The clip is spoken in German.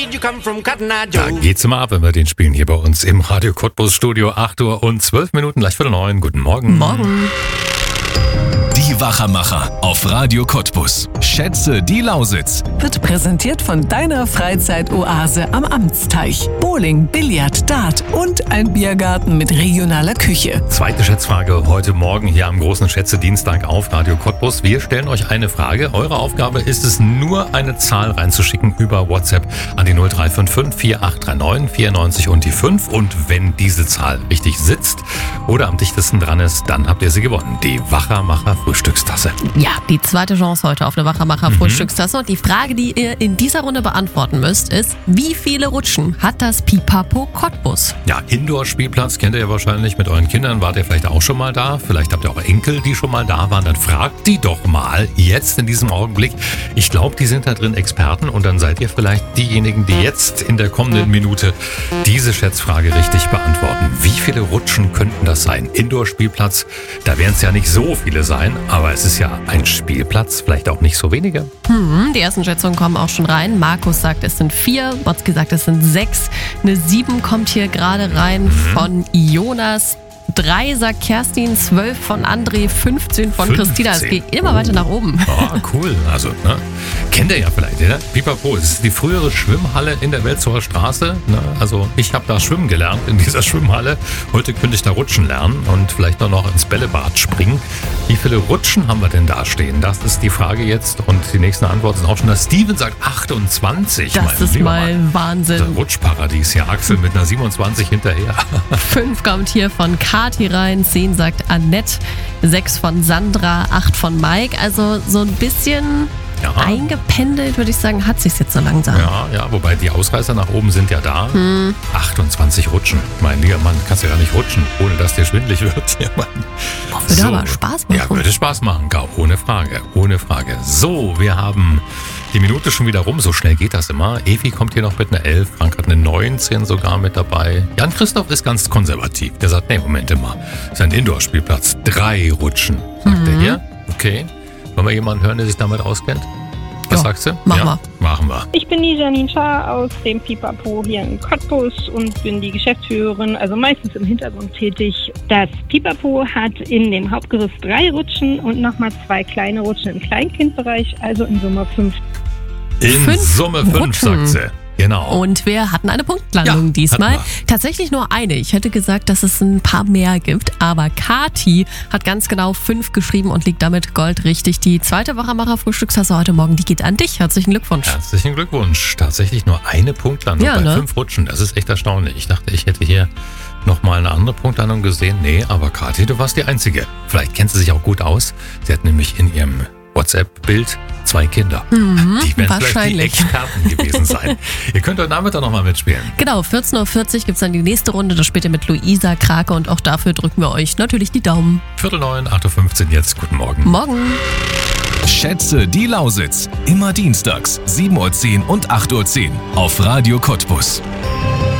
Da geht's immer ab, wenn wir den spielen hier bei uns im Radio Cottbus Studio. 8 Uhr und 12 Minuten, gleich 8:45. Guten Morgen. Morgen. Die Wachermacher auf Radio Cottbus. Schätze die Lausitz. Wird präsentiert von deiner Freizeitoase am Amtsteich. Bowling, Billard, Dart und ein Biergarten mit regionaler Küche. Zweite Schätzfrage heute Morgen hier am großen Schätze-Dienstag auf Radio Cottbus. Wir stellen euch eine Frage. Eure Aufgabe ist es, nur eine Zahl reinzuschicken über WhatsApp an die 0355 4839 94 und die 5. Und wenn diese Zahl richtig sitzt oder am dichtesten dran ist, dann habt ihr sie gewonnen. Die Wachermacher Frühstückstasse. Ja, die zweite Chance heute auf eine Wachermacher Frühstückstasse. Und die Frage, die ihr in dieser Runde beantworten müsst, ist: Wie viele Rutschen hat das Pipapo Cottbus? Ja, Indoor-Spielplatz kennt ihr ja wahrscheinlich mit euren Kindern. Wart ihr vielleicht auch schon mal da? Vielleicht habt ihr auch Enkel, die schon mal da waren. Dann fragt die doch mal jetzt in diesem Augenblick. Ich glaube, die sind da drin Experten. Und dann seid ihr vielleicht diejenigen, die jetzt in der kommenden Minute diese Schätzfrage richtig beantworten. Wie viele Rutschen könnten das sein? Indoor-Spielplatz, da werden es ja nicht so viele sein. Aber es ist ja ein Spielplatz, vielleicht auch nicht so wenige. Die ersten Schätzungen kommen auch schon rein. Markus sagt, es sind 4. Botzki sagt, es sind 6. Eine 7 kommt hier gerade rein von Jonas. 3 sagt Kerstin, 12 von André, 15 von Christina. Es geht immer weiter nach oben. Ah, cool. Also, ne? Kennt ihr ja vielleicht, oder? Pipapo, es ist die frühere Schwimmhalle in der Welzower Straße. Ne? Also, ich habe da schwimmen gelernt in dieser Schwimmhalle. Heute könnte ich da rutschen lernen und vielleicht noch ins Bällebad springen. Wie viele Rutschen haben wir denn da stehen? Das ist die Frage jetzt. Und die nächste Antwort ist auch schon, dass Steven sagt 28. Das ist mal Wahnsinn. Das Rutschparadies hier. Axel mit einer 27 hinterher. 5 kommt hier von Kati rein, 10 sagt Annette, 6 von Sandra, 8 von Mike. Also so ein bisschen eingependelt, würde ich sagen, hat sich's jetzt so langsam. Ja, wobei die Ausreißer nach oben sind ja da. 28 Rutschen. Mein lieber Mann, kannst du ja nicht rutschen, ohne dass dir schwindelig wird. Ja, würde aber Spaß machen. Ja, würde Spaß machen, ohne Frage, ohne Frage. So, wir haben die Minute schon wieder rum, so schnell geht das immer. Evi kommt hier noch mit einer 11, Frank hat eine 19 sogar mit dabei. Jan-Christoph ist ganz konservativ. Der sagt, nee, Moment immer, das ist ein Indoor-Spielplatz. 3 Rutschen, sagt er hier. Okay. Wollen wir jemanden hören, der sich damit auskennt? Was sagst du? Machen wir. Ich bin die Janine Schaar aus dem Pipapo hier in Cottbus und bin die Geschäftsführerin, also meistens im Hintergrund tätig. Das Pipapo hat in dem Hauptgerüst 3 Rutschen und nochmal 2 kleine Rutschen im Kleinkindbereich, also in Summe 5. In Summe 5, sagt sie. Genau. Und wir hatten eine Punktlandung diesmal. Tatsächlich nur eine. Ich hätte gesagt, dass es ein paar mehr gibt. Aber Kati hat ganz genau 5 geschrieben und liegt damit goldrichtig. Die zweite Wachermacher Frühstückstasse heute Morgen, die geht an dich. Herzlichen Glückwunsch. Herzlichen Glückwunsch. Tatsächlich nur eine Punktlandung bei 5 Rutschen. Das ist echt erstaunlich. Ich dachte, ich hätte hier nochmal eine andere Punktlandung gesehen. Nee, aber Kati, du warst die Einzige. Vielleicht kennt sie sich auch gut aus. Sie hat nämlich in ihrem WhatsApp-Bild 2 Kinder. Die werden vielleicht die Experten gewesen sein. Ihr könnt heute Nachmittag nochmal mitspielen. Genau, 14.40 Uhr gibt es dann die nächste Runde. Das spielt ihr mit Luisa Krake und auch dafür drücken wir euch natürlich die Daumen. 8:45, 8:15 Uhr jetzt. Guten Morgen. Morgen. Schätze die Lausitz. Immer dienstags, 7:10 Uhr und 8:10 Uhr auf Radio Cottbus.